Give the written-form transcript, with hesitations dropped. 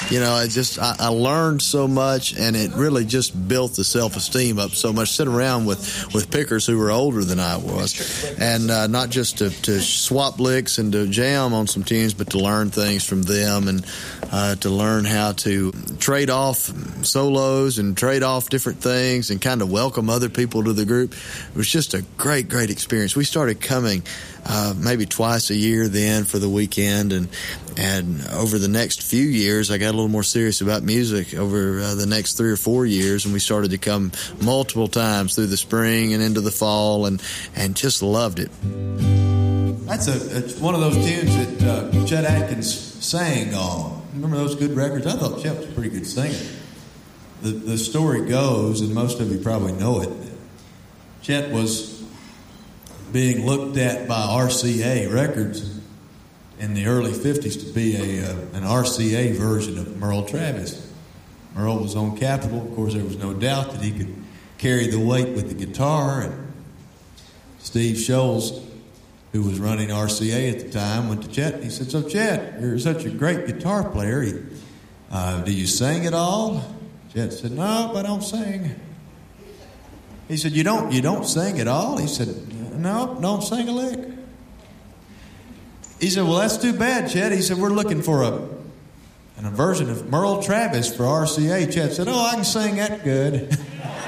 I learned so much, and it really just built the self-esteem up so much. Sit around with pickers who were older than I was, and not just to swap licks and to jam on some tunes, but to learn things from them, and to learn how to trade off solos and trade off different things and kind of welcome other people to the group. It was just a great experience. We started coming maybe twice a year then for the weekend, and over the next few years I got a little more serious about music over the next 3 or 4 years, and we started to come multiple times through the spring and into the fall, and just loved it. That's one of those tunes that Chet Atkins sang on. Remember those good records? I thought Chet was a pretty good singer. The story goes, and most of you probably know it, Chet was being looked at by RCA Records in the early 50s to be an RCA version of Merle Travis. Merle was on Capitol. Of course, there was no doubt that he could carry the weight with the guitar. And Steve Scholes, who was running RCA at the time, went to Chet. He said, "So Chet, you're such a great guitar player. Do you sing at all?" Chet said, "No, I don't sing." He said, "You don't sing at all?" He said, "No, don't sing a lick." He said, "Well, that's too bad, Chet." He said, "We're looking for a version of Merle Travis for RCA." Chet said, "Oh, I can sing that good."